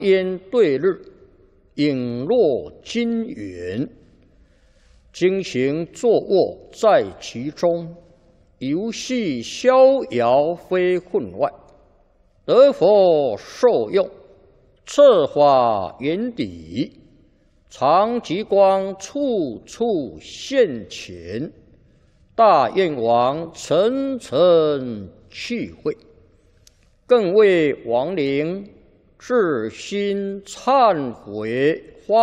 烟对日，影落金云。经行坐卧在其中，游戏逍遥非分外。得佛受用，策法圆底，常极光处处现前。大愿王层层去会，更为亡灵至心忏悔。